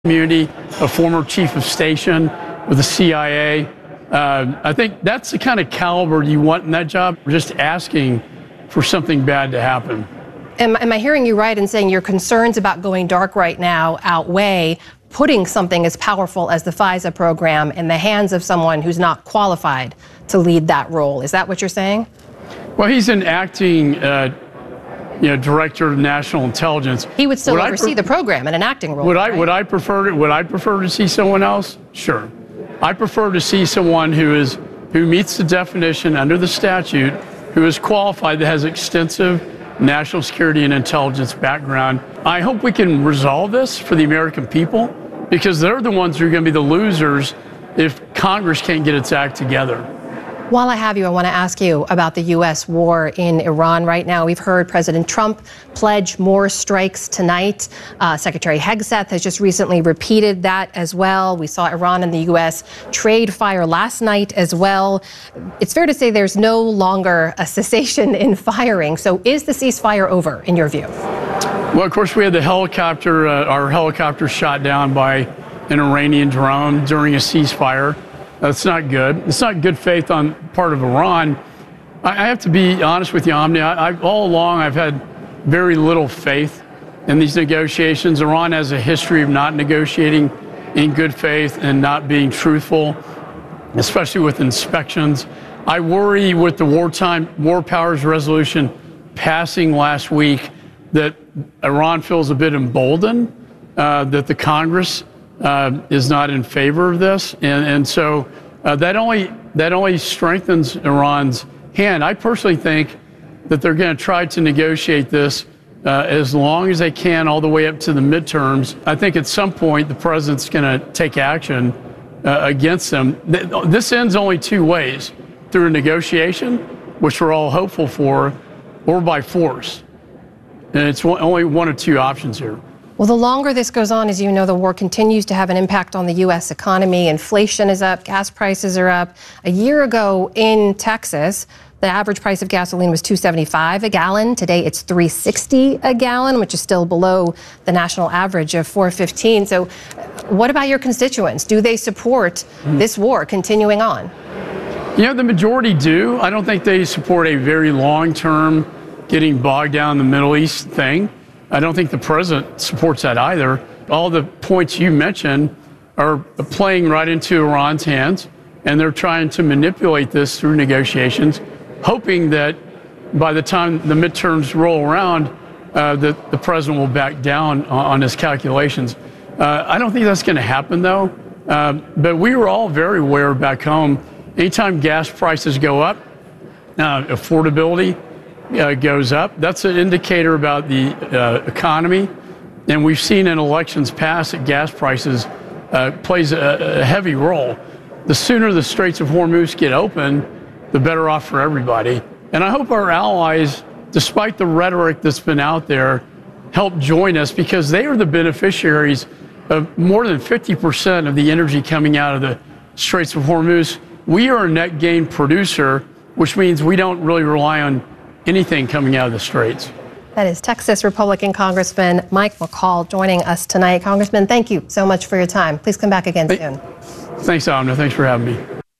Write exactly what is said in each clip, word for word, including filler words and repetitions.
community, a former chief of station with the C I A. Uh, I think that's the kind of caliber you want in that job. We're just asking for something bad to happen. Am, am I hearing you right in saying your concerns about going dark right now outweigh putting something as powerful as the FISA program in the hands of someone who's not qualified to lead that role? Is that what you're saying? Well, he's an acting uh, you know, director of national intelligence. He would still would oversee the program in an acting role. Would I, right? would I prefer to, would I prefer to see someone else? Sure. I prefer to see someone who is, who meets the definition under the statute, who is qualified, that has extensive national security and intelligence background. I hope we can resolve this for the American people, because they're the ones who are going to be the losers if Congress can't get its act together. While I have you, I want to ask you about the U S war in Iran right now. We've heard President Trump pledge more strikes tonight. Uh, Secretary Hegseth has just recently repeated that as well. We saw Iran and the U S trade fire last night as well. It's fair to say there's no longer a cessation in firing. So is the ceasefire over in your view? Well, of course, we had the helicopter, uh, our helicopter shot down by an Iranian drone during a ceasefire. That's not good. It's not good faith on part of Iran. I, I have to be honest with you, Omni. I, I, all along, I've had very little faith in these negotiations. Iran has a history of not negotiating in good faith and not being truthful, especially with inspections. I worry with the wartime war powers resolution passing last week that Iran feels a bit emboldened, uh, that the Congress Uh, is not in favor of this, and and so uh, that only that only strengthens Iran's hand. I personally think that they're going to try to negotiate this uh, as long as they can, all the way up to the midterms. I think at some point the president's going to take action uh, against them. This ends only two ways: through a negotiation, which we're all hopeful for, or by force. And it's only one of two options here. Well, the longer this goes on, as you know, the war continues to have an impact on the U S economy. Inflation is up, gas prices are up. A year ago in Texas, the average price of gasoline was two seventy-five a gallon. Today it's three sixty a gallon, which is still below the national average of four fifteen. So what about your constituents? Do they support this war continuing on? You know, the majority do. I don't think they support a very long-term getting bogged down in the Middle East thing. I don't think the president supports that either. All the points you mentioned are playing right into Iran's hands, and they're trying to manipulate this through negotiations, hoping that by the time the midterms roll around, uh, that the president will back down on, on his calculations. Uh, I don't think that's going to happen, though. Uh, but we were all very aware back home, anytime gas prices go up, uh, affordability Uh, goes up. That's an indicator about the uh, economy, and we've seen in elections past that gas prices uh, plays a, a heavy role. The sooner the Straits of Hormuz get open, the better off for everybody. And I hope our allies, despite the rhetoric that's been out there, help join us, because they are the beneficiaries of more than fifty percent of the energy coming out of the Straits of Hormuz. We are a net gain producer, which means we don't really rely on anything coming out of the Straits. That is Texas Republican Congressman Mike McCaul joining us tonight. Congressman, thank you so much for your time. Please come back again soon. Thanks, Amna. Thanks for having me.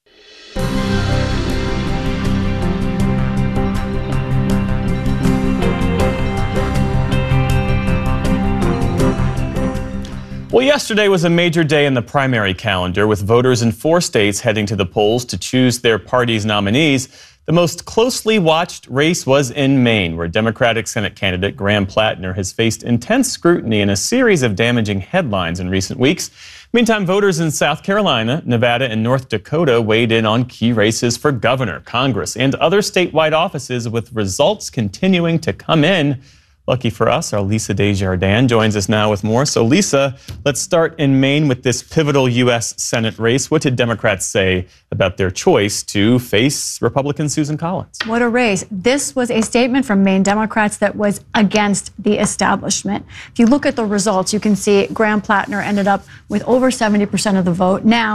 Well, yesterday was a major day in the primary calendar, with voters in four states heading to the polls to choose their party's nominees. The most closely watched race was in Maine, where Democratic Senate candidate Graham Plattner has faced intense scrutiny in a series of damaging headlines in recent weeks. Meantime, voters in South Carolina, Nevada, and North Dakota weighed in on key races for governor, Congress, and other statewide offices, with results continuing to come in. Lucky for us, our Lisa Desjardins joins us now with more. So, Lisa, let's start in Maine with this pivotal U S Senate race. What did Democrats say about their choice to face Republican Susan Collins? What a race. This was a statement from Maine Democrats that was against the establishment. If you look at the results, you can see Graham Plattner ended up with over seventy percent of the vote. Now,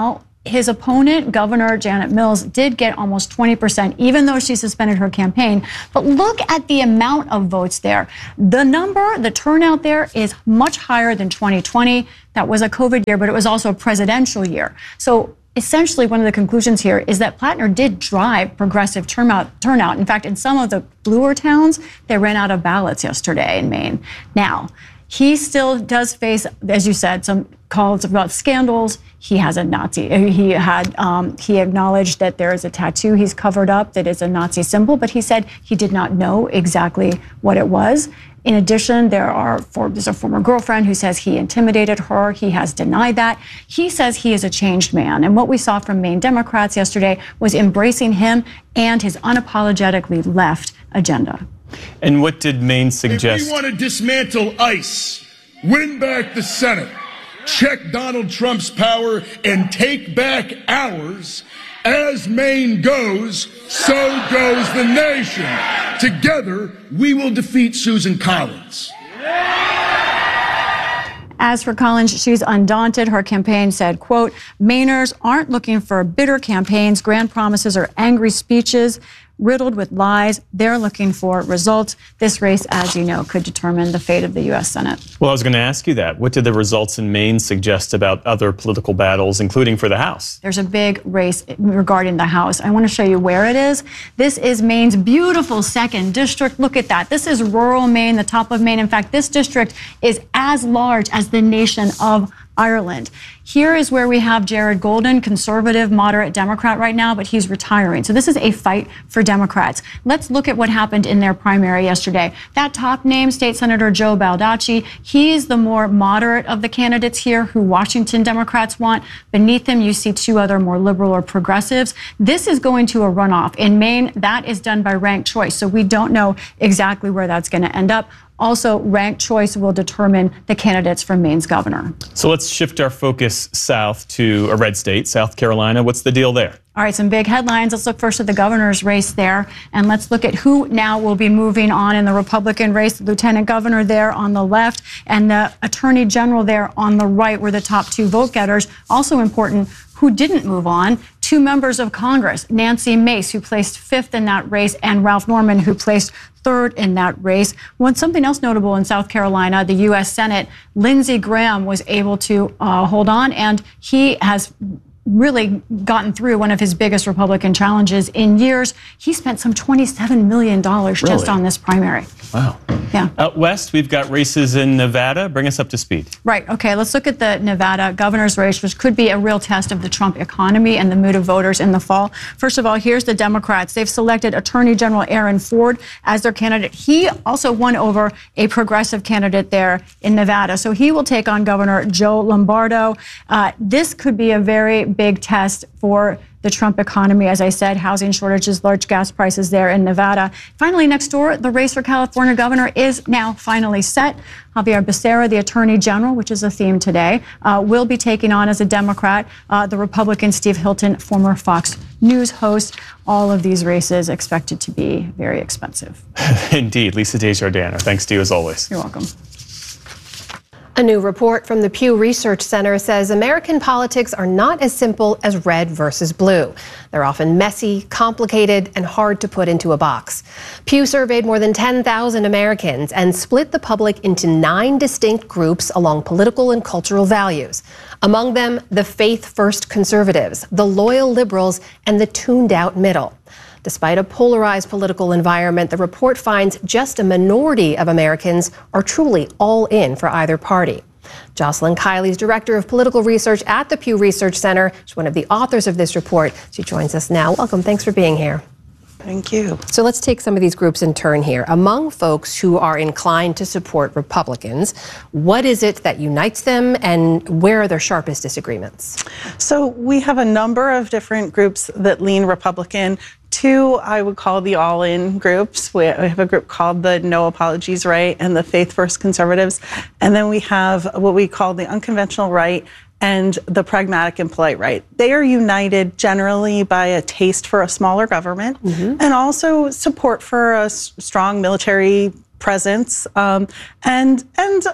his opponent, Governor Janet Mills, did get almost twenty percent, even though she suspended her campaign. But look at the amount of votes there. The number, the turnout there is much higher than twenty twenty. That was a COVID year, but it was also a presidential year. So essentially, one of the conclusions here is that Plattner did drive progressive turnout. turnout. In fact, in some of the bluer towns, they ran out of ballots yesterday in Maine. Now, he still does face, as you said, some calls about scandals. He has a Nazi. He had. Um, he acknowledged that there is a tattoo he's covered up that is a Nazi symbol, but he said he did not know exactly what it was. In addition, there are there's a former girlfriend who says he intimidated her. He has denied that. He says he is a changed man. And what we saw from Maine Democrats yesterday was embracing him and his unapologetically left agenda. And what did Maine suggest? If we want to dismantle ICE, win back the Senate, check Donald Trump's power, and take back ours, as Maine goes, so goes the nation. Together, we will defeat Susan Collins. As for Collins, she's undaunted. Her campaign said, quote, Mainers aren't looking for bitter campaigns, grand promises, or angry speeches riddled with lies. They're looking for results. This race, as you know, could determine the fate of the U S Senate. Well, I was going to ask you that. What did the results in Maine suggest about other political battles, including for the House? There's a big race regarding the House. I want to show you where it is. This is Maine's beautiful second district. Look at that. This is rural Maine, the top of Maine. In fact, this district is as large as the nation of Ireland. Here is where we have Jared Golden, conservative, moderate Democrat right now, but he's retiring. So this is a fight for Democrats. Let's look at what happened in their primary yesterday. That top name, State Senator Joe Baldacci, he's the more moderate of the candidates here who Washington Democrats want. Beneath him, you see two other more liberal or progressives. This is going to a runoff. In Maine, that is done by ranked choice. So we don't know exactly where that's going to end up. Also, ranked choice will determine the candidates for Maine's governor. So let's shift our focus south to a red state, South Carolina. What's the deal there? All right, some big headlines. Let's look first at the governor's race there, and let's look at who now will be moving on in the Republican race. The lieutenant governor there on the left and the attorney general there on the right were the top two vote getters. Also important, who didn't move on, two members of Congress, Nancy Mace, who placed fifth in that race, and Ralph Norman, who placed third in that race. One something else notable in South Carolina, the U S Senate, Lindsey Graham was able to uh, hold on, and he has really gotten through one of his biggest Republican challenges in years. He spent some twenty-seven million dollars really? just on this primary. Wow. Yeah. Out west, we've got races in Nevada. Bring us up to speed. Right. Okay. Let's look at the Nevada governor's race, which could be a real test of the Trump economy and the mood of voters in the fall. First of all, here's the Democrats. They've selected Attorney General Aaron Ford as their candidate. He also won over a progressive candidate there in Nevada. So he will take on Governor Joe Lombardo. Uh, this could be a very big test for the Trump economy. As I said, housing shortages, large gas prices there in Nevada. Finally, next door, the race for California governor is now finally set. Javier Becerra, the attorney general, which is a theme today, uh, will be taking on as a Democrat uh, the Republican Steve Hilton, former Fox News host. All of these races expected to be very expensive. Indeed. Lisa Desjardins, thanks to you as always. You're welcome. A new report from the Pew Research Center says American politics are not as simple as red versus blue. They're often messy, complicated, and hard to put into a box. Pew surveyed more than ten thousand Americans and split the public into nine distinct groups along political and cultural values. Among them, the faith-first conservatives, the loyal liberals, and the tuned-out middle. Despite a polarized political environment, the report finds just a minority of Americans are truly all in for either party. Jocelyn Kiley is director of political research at the Pew Research Center. She's one of the authors of this report. She joins us now. Welcome. Thanks for being here. Thank you. So let's take some of these groups in turn here. Among folks who are inclined to support Republicans, what is it that unites them and where are their sharpest disagreements? So we have a number of different groups that lean Republican. Two, I would call the all-in groups. We have a group called the No Apologies Right and the Faith First Conservatives. And then we have what we call the unconventional right and the pragmatic and polite right. They are united generally by a taste for a smaller government mm-hmm. and also support for a s- strong military presence um, and and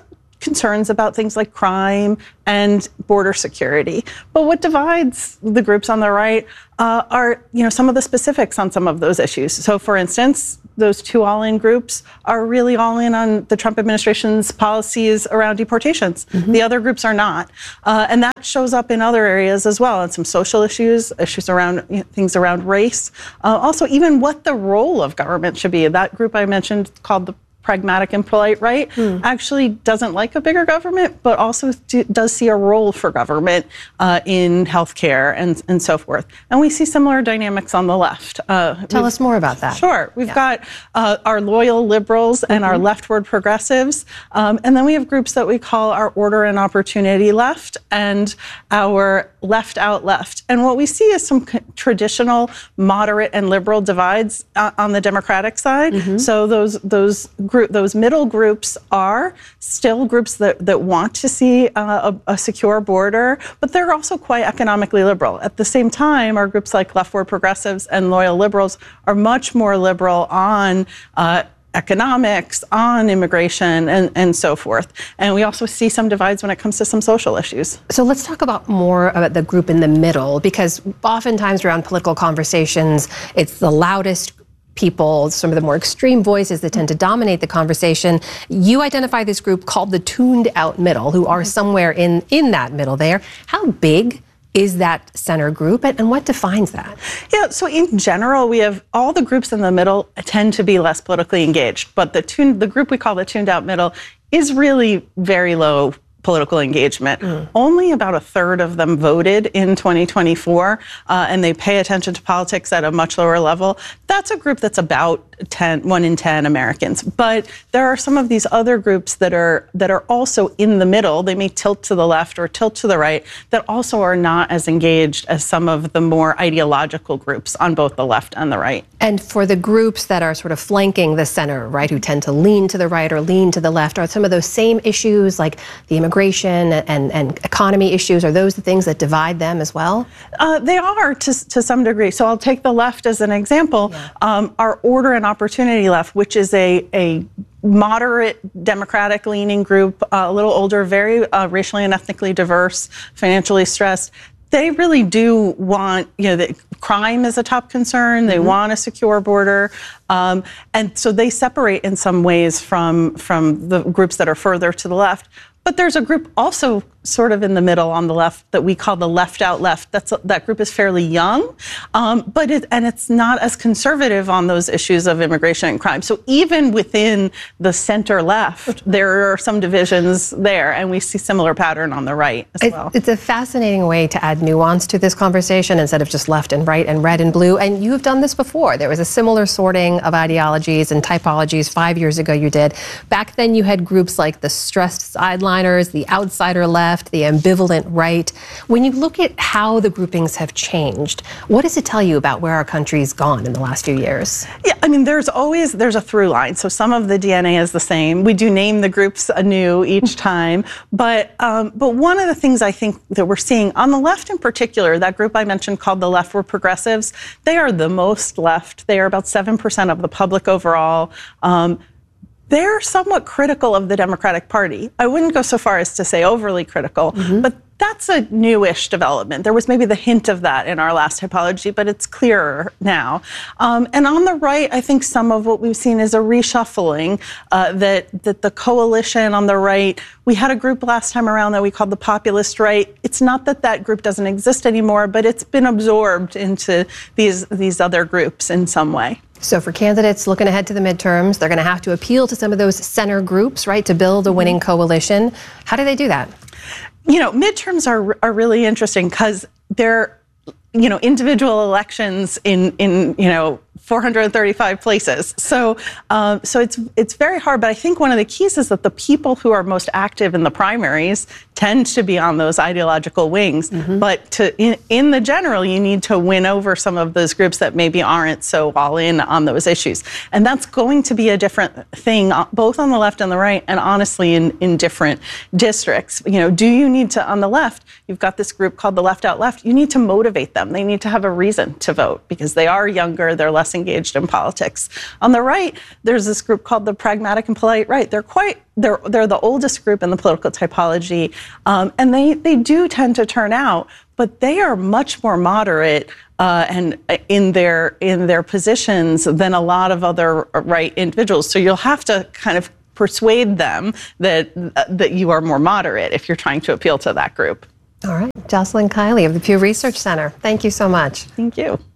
concerns about things like crime and border security. But what divides the groups on the right uh, are, you know, some of the specifics on some of those issues. So, for instance, those two all-in groups are really all in on the Trump administration's policies around deportations. Mm-hmm. The other groups are not. Uh, and that shows up in other areas as well, and some social issues, issues around you know, things around race. Uh, also, even what the role of government should be. That group I mentioned called the Pragmatic and Polite Right mm. actually doesn't like a bigger government, but also do, does see a role for government uh, in healthcare and, and so forth. And we see similar dynamics on the left. Uh, Tell us more about that. Sure. We've yeah. got uh, our loyal liberals mm-hmm. and our leftward progressives. Um, and then we have groups that we call our order and opportunity left and our left out left. And what we see is some c- traditional moderate and liberal divides uh, on the Democratic side. Mm-hmm. So those those Group, those middle groups are still groups that, that want to see uh, a, a secure border, but they're also quite economically liberal. At the same time, our groups like leftward progressives and loyal liberals are much more liberal on uh, economics, on immigration, and, and so forth. And we also see some divides when it comes to some social issues. So let's talk about more about the group in the middle, because oftentimes around political conversations, it's the loudest people, some of the more extreme voices that tend to dominate the conversation. You identify this group called the tuned out middle, who are somewhere in, in that middle there. How big is that center group, and what defines that? Yeah, so in general, we have all the groups in the middle tend to be less politically engaged, but the tuned, the group we call the tuned out middle is really very low political engagement. Mm. Only about a third of them voted in twenty twenty-four, uh, and they pay attention to politics at a much lower level. That's a group that's about ten, one in ten Americans. But there are some of these other groups that are that are also in the middle. They may tilt to the left or tilt to the right, that also are not as engaged as some of the more ideological groups on both the left and the right. And for the groups that are sort of flanking the center, right, who tend to lean to the right or lean to the left, are some of those same issues like the immigration and, and economy issues, are those the things that divide them as well? Uh, they are to, to some degree. So I'll take the left as an example. Yeah. Um, our order and opportunity left, which is a, a moderate Democratic leaning group, uh, a little older, very uh, racially and ethnically diverse, financially stressed. They really do want, you know, that crime is a top concern. They mm-hmm. want a secure border. Um, and so they separate in some ways from, from the groups that are further to the left. But there's a group also sort of in the middle on the left that we call the left out left. That's that group is fairly young, um, but it, and it's not as conservative on those issues of immigration and crime. So even within the center left, there are some divisions there, and we see similar pattern on the right as it, well. It's a fascinating way to add nuance to this conversation instead of just left and right and red and blue. And you have done this before. There was a similar sorting of ideologies and typologies five years ago. You did. Back then, you had groups like the stressed sideliners, the outsider left, the ambivalent right. When you look at how the groupings have changed, what does it tell you about where our country's gone in the last few years? Yeah, I mean, there's always, there's a through line. So some of the D N A is the same. We do name the groups anew each time. But, um, but one of the things I think that we're seeing on the left in particular, that group I mentioned called the leftward progressives, they are the most left. They are about seven percent of the public overall. Um, They're somewhat critical of the Democratic Party. I wouldn't go so far as to say overly critical, mm-hmm. but that's a newish development. There was maybe the hint of that in our last typology, but it's clearer now. Um, and on the right, I think some of what we've seen is a reshuffling, uh, that, that the coalition on the right, we had a group last time around that we called the populist right. It's not that that group doesn't exist anymore, but it's been absorbed into these, these other groups in some way. So for candidates looking ahead to the midterms, they're going to have to appeal to some of those center groups, right, to build a winning coalition. How do they do that? You know, midterms are are really interesting because they're, you know, individual elections in, in you know, four hundred thirty-five places. So um, so it's it's very hard, but I think one of the keys is that the people who are most active in the primaries tend to be on those ideological wings. Mm-hmm. But to in, in the general, you need to win over some of those groups that maybe aren't so all in on those issues. And that's going to be a different thing, both on the left and the right, and honestly in, in different districts. You know, do you need to, on the left, you've got this group called the left out left, you need to motivate them. They need to have a reason to vote because they are younger, they're less less engaged in politics. On the right, there's this group called the Pragmatic and Polite Right. They're quite they're they're the oldest group in the political typology, um, and they they do tend to turn out, but they are much more moderate uh, and in their in their positions than a lot of other right individuals. So you'll have to kind of persuade them that uh, that you are more moderate if you're trying to appeal to that group. All right, Jocelyn Kiley of the Pew Research Center. Thank you so much. Thank you.